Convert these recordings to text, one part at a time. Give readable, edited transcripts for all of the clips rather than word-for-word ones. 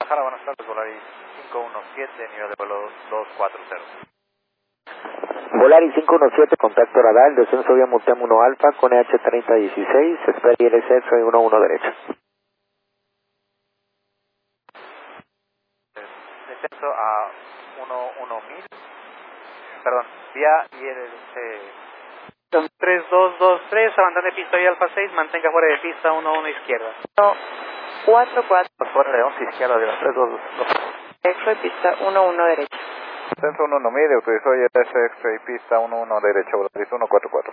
Guadalajara, buenas tardes, Volaris 517, nivel de vuelo 240. Volaris 517, contacto radar, descenso vía Mutem 1 Alfa con EH3016, espera ILC 11 derecha. Descenso a 11000, perdón, vía ILC 3223, abandone pista y Alfa 6, mantenga fuera de pista 11 izquierda. 44. Fuera de 11 izquierda, de las 3222. Extra y pista 11 derecha. Descenso 11000, autorizó ILS extra y pista 11 derecha, Volaris 144.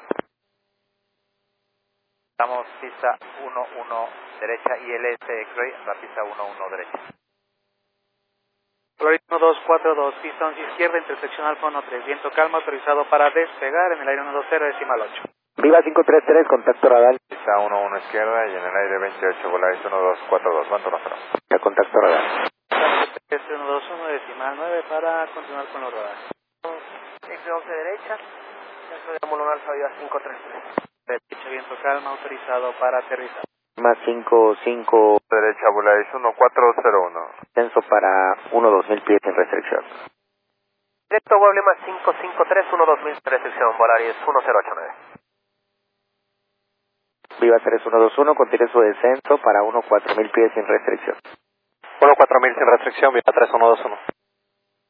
Estamos pista 11 derecha, ILS X-Ray, la pista 11 derecha. Volaris 1242, pista 11 izquierda, intersección Alfa 13, viento calma, autorizado para despegar en el aire 120, decimal 8. Viva 533, contacto radar. Pista 11 izquierda y en el aire 28, Volaris 1242, ¿cuánto lo hará? Ya contacto radar. 121, decimal 9 para continuar con los radares. X11 derecha. Eso de Molón Alfa Viva 533. Derecha, viento calma, autorizado para aterrizar. Más 55, Derecha, Volaris 1401. descenso para 1-2000 pies sin restricción. Directo Wable más 553, 12000 restricción, Volaris 1089. Viva 3121, continúe su descenso para 1-4000 pies sin restricción. 14000 sin restricción, vía 3121.